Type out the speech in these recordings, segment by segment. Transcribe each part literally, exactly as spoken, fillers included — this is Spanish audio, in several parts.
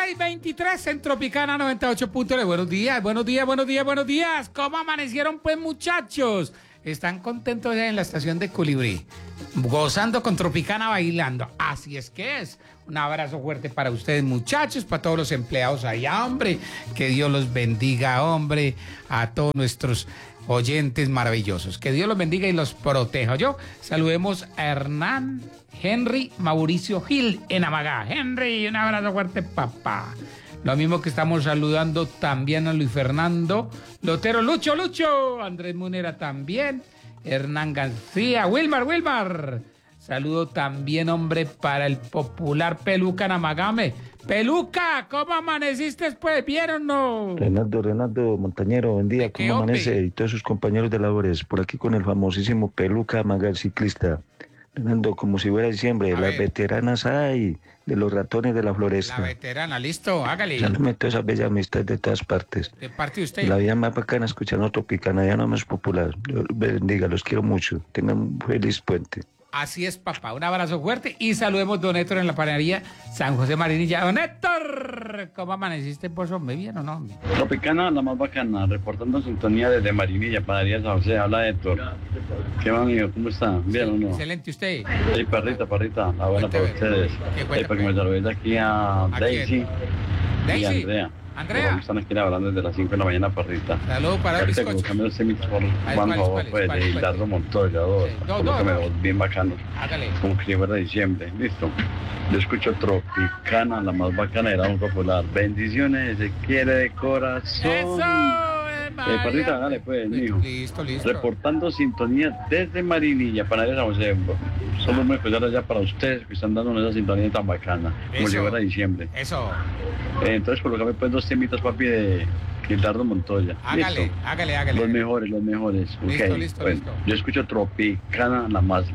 seis veintitrés en Tropicana noventa y ocho punto nueve. Buenos días, buenos días, buenos días, buenos días. ¿Cómo amanecieron, pues, muchachos? Están contentos ya en la estación de Colibrí, gozando con Tropicana, bailando. Así es que es. Un abrazo fuerte para ustedes, muchachos, para todos los empleados allá, hombre. Que Dios los bendiga, hombre, a todos nuestros oyentes maravillosos. Que Dios los bendiga y los proteja. Yo saludemos a Hernán Henry Mauricio Gil en Amagá. Henry, un abrazo fuerte, papá. Lo mismo que estamos saludando también a Luis Fernando Lotero, Lucho, Lucho, Andrés Munera también, Hernán García, Wilmar, Wilmar. Saludo también, hombre, para el popular Peluca en Amagame. Peluca, ¿cómo amaneciste, pues? ¿Bien o no? Renaldo, Renaldo Montañero, buen día, ¿cómo amanece? Hombre? Y todos sus compañeros de labores, por aquí con el famosísimo Peluca Amagal ciclista. Renaldo, como si fuera diciembre, A las ver. veteranas hay de los ratones de la floresta. La veterana, listo, hágale. Ya no meto esa bella amistad de todas partes. De parte de Y usted. la vida más bacana escuchando Tropicana, ya no más popular. Dios los bendiga, los quiero mucho. Tengan un feliz puente. Así es, papá. Un abrazo fuerte y saludemos a don Héctor en la panadería San José Marinilla. Don Héctor, ¿cómo amaneciste, pues, hombre? ¿Bien o no, hombre? Tropicana, la más bacana, reportando sintonía desde Marinilla, panadería San José, habla Héctor. ¿Qué va, amigo? ¿Cómo está? ¿Bien o no? Excelente, usted. Hey, perrita, perrita, la buena para Cuénteme. ustedes. ¿Qué Hey, cuenta, para que me pues? saludes aquí a ¿A Daisy quién? y Daisy. a Andrea. Andrea. Porque están aquí hablando desde las cinco de la mañana, perrita. Saludos para el Ahorita bizcocho. colócame los semitos por ¿cuáles, Juan cuáles, favor, cuáles, pues, cuáles, de cuáles? Hildardo Montoya, dos. Sí, dos, Colócame dos, dos bien bacanos. Hágale. Como que fuera diciembre, listo. Yo escucho Tropicana, la más bacana de la voz popular. Bendiciones, se quiere de corazón. ¡Eso! eh, María. perrita, dale, pues, mijo. Listo, listo. Reportando sintonía desde Marinilla, Panadería San José. Solo muy especial allá para ustedes que están dando esa sintonía tan bacana, como Eso. si fuera diciembre. Eso. Eh, entonces, colócame pues dos temitas, papi, de Gildardo Montoya. Hágale, ¿Listo? hágale, hágale. Los mejores, los mejores. Listo, Ok, listo, bueno, listo. yo escucho Tropicana, la más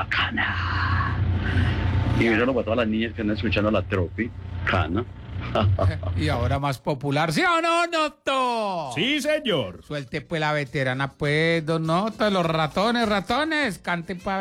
bacana. Y un saludo para todas las niñas que están escuchando la Tropicana. Y ahora más popular, ¿sí o no, Noto? Sí, señor. Suelte, pues, la veterana, pues, don Noto, los ratones, ratones, cante para